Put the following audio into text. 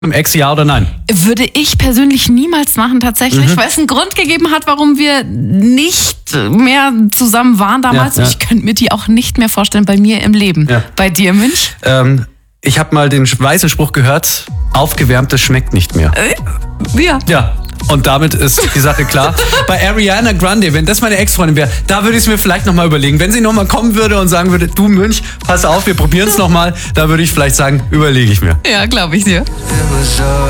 Im Ex, ja oder nein? Würde ich persönlich niemals machen, tatsächlich, weil es einen Grund gegeben hat, warum wir nicht mehr zusammen waren damals. Ja. Ich könnte mir die auch nicht mehr vorstellen bei mir im Leben. Ja. Bei dir, Münch? Ich habe mal den weisen Spruch gehört, aufgewärmtes schmeckt nicht mehr. Ja. Ja, und damit ist die Sache klar. Bei Ariana Grande, wenn das meine Ex-Freundin wäre, da würde ich es mir vielleicht nochmal überlegen. Wenn sie nochmal kommen würde und sagen würde, du Münch, pass auf, wir probieren es nochmal, da würde ich vielleicht sagen, überlege ich mir. Ja, glaube ich dir. It was all